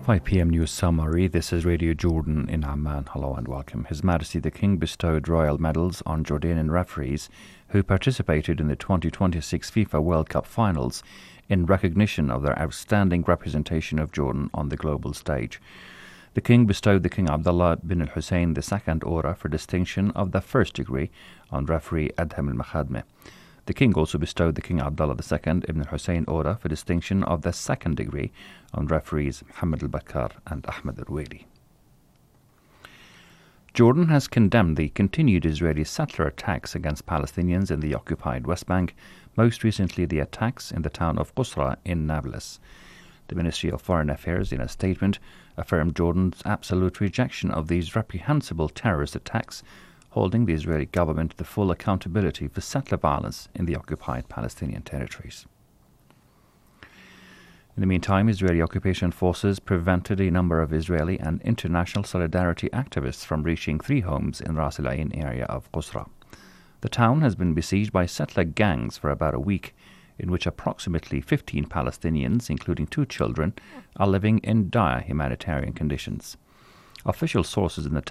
5 p.m. News Summary. This is Radio Jordan in Amman. Hello and welcome. His Majesty the King bestowed royal medals on Jordanian referees who participated in the 2026 FIFA World Cup finals in recognition of their outstanding representation of Jordan on the global stage. The King bestowed the King Abdullah bin al-Hussein II Order for distinction of the first degree on referee Adham al-Makhadmi. The King also bestowed the King Abdullah II Ibn al-Hussein Order for distinction of the second degree on referees Mohammed al-Bakkar and Ahmed al-Waili. Jordan has condemned the continued Israeli settler attacks against Palestinians in the occupied West Bank, most recently the attacks in the town of Qusra in Nablus. The Ministry of Foreign Affairs, in a statement, affirmed Jordan's absolute rejection of these reprehensible terrorist attacks, holding the Israeli government to the full accountability for settler violence in the occupied Palestinian territories. In the meantime, Israeli occupation forces prevented a number of Israeli and international solidarity activists from reaching 3 homes in Ras Al Ain area of Qusra. The town has been besieged by settler gangs for about a week, in which approximately 15 Palestinians, including 2 children, are living in dire humanitarian conditions. Official sources in the